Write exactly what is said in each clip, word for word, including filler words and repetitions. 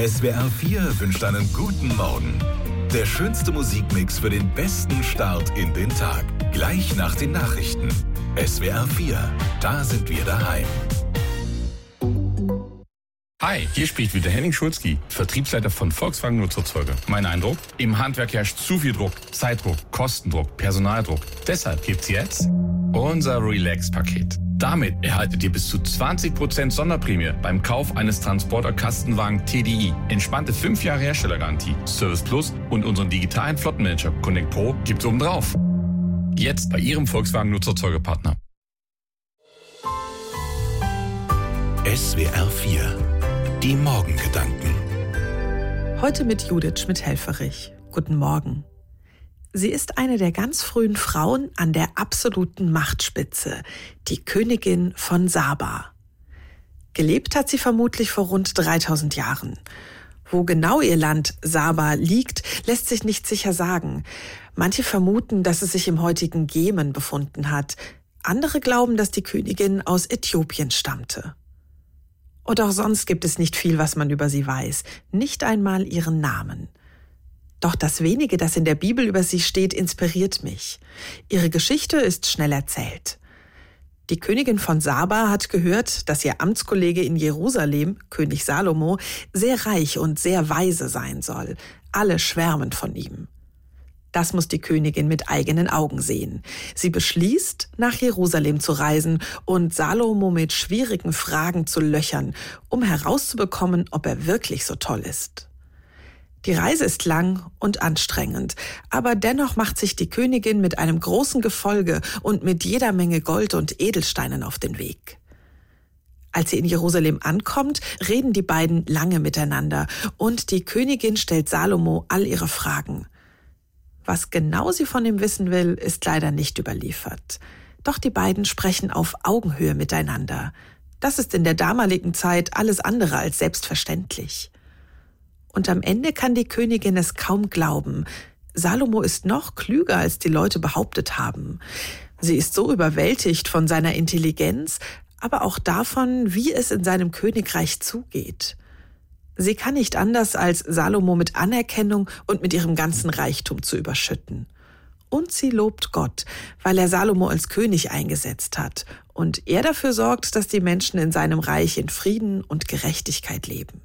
S W R vier wünscht einen guten Morgen. Der schönste Musikmix für den besten Start in den Tag. Gleich nach den Nachrichten. S W R vier, da sind wir daheim. Hi, hier spricht wieder Henning Schulzki, Vertriebsleiter von Volkswagen Nutzerzeuge. Mein Eindruck? Im Handwerk herrscht zu viel Druck, Zeitdruck, Kostendruck, Personaldruck. Deshalb gibt's jetzt unser Relax-Paket. Damit erhaltet ihr bis zu zwanzig Prozent Sonderprämie beim Kauf eines Transporter-Kastenwagen T D I. Entspannte fünf Jahre Herstellergarantie, Service Plus und unseren digitalen Flottenmanager Connect Pro gibt's obendrauf. Jetzt bei Ihrem Volkswagen Nutzerzeugepartner. S W R vier, die Morgengedanken. Heute mit Judith Schmidt-Helferich. Guten Morgen. Sie ist eine der ganz frühen Frauen an der absoluten Machtspitze, die Königin von Saba. Gelebt hat sie vermutlich vor rund dreitausend Jahren. Wo genau ihr Land Saba liegt, lässt sich nicht sicher sagen. Manche vermuten, dass es sich im heutigen Jemen befunden hat. Andere glauben, dass die Königin aus Äthiopien stammte. Und auch sonst gibt es nicht viel, was man über sie weiß, nicht einmal ihren Namen. Doch das wenige, das in der Bibel über sie steht, inspiriert mich. Ihre Geschichte ist schnell erzählt. Die Königin von Saba hat gehört, dass ihr Amtskollege in Jerusalem, König Salomo, sehr reich und sehr weise sein soll. Alle schwärmen von ihm. Das muss die Königin mit eigenen Augen sehen. Sie beschließt, nach Jerusalem zu reisen und Salomo mit schwierigen Fragen zu löchern, um herauszubekommen, ob er wirklich so toll ist. Die Reise ist lang und anstrengend, aber dennoch macht sich die Königin mit einem großen Gefolge und mit jeder Menge Gold und Edelsteinen auf den Weg. Als sie in Jerusalem ankommt, reden die beiden lange miteinander und die Königin stellt Salomo all ihre Fragen. Was genau sie von ihm wissen will, ist leider nicht überliefert. Doch die beiden sprechen auf Augenhöhe miteinander. Das ist in der damaligen Zeit alles andere als selbstverständlich. Und am Ende kann die Königin es kaum glauben. Salomo ist noch klüger, als die Leute behauptet haben. Sie ist so überwältigt von seiner Intelligenz, aber auch davon, wie es in seinem Königreich zugeht. Sie kann nicht anders, als Salomo mit Anerkennung und mit ihrem ganzen Reichtum zu überschütten. Und sie lobt Gott, weil er Salomo als König eingesetzt hat und er dafür sorgt, dass die Menschen in seinem Reich in Frieden und Gerechtigkeit leben.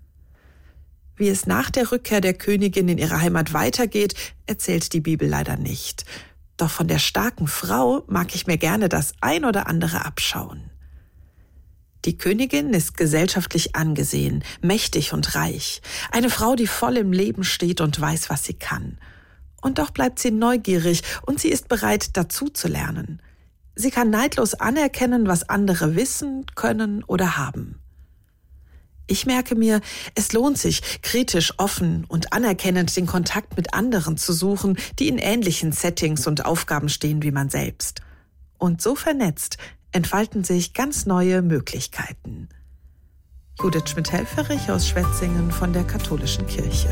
Wie es nach der Rückkehr der Königin in ihre Heimat weitergeht, erzählt die Bibel leider nicht. Doch von der starken Frau mag ich mir gerne das ein oder andere abschauen. Die Königin ist gesellschaftlich angesehen, mächtig und reich. Eine Frau, die voll im Leben steht und weiß, was sie kann. Und doch bleibt sie neugierig und sie ist bereit, dazu zu lernen. Sie kann neidlos anerkennen, was andere wissen, können oder haben. Ich merke mir, es lohnt sich, kritisch, offen und anerkennend den Kontakt mit anderen zu suchen, die in ähnlichen Settings und Aufgaben stehen wie man selbst. Und so vernetzt entfalten sich ganz neue Möglichkeiten. Judith Schmidt-Helferich aus Schwetzingen von der Katholischen Kirche.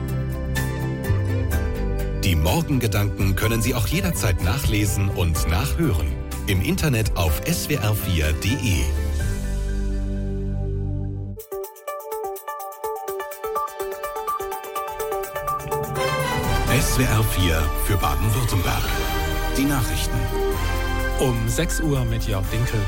Die Morgengedanken können Sie auch jederzeit nachlesen und nachhören. Im Internet auf S W R vier Punkt de. S W R vier für Baden-Württemberg. Die Nachrichten. Um sechs Uhr mit Jörg Dinkel.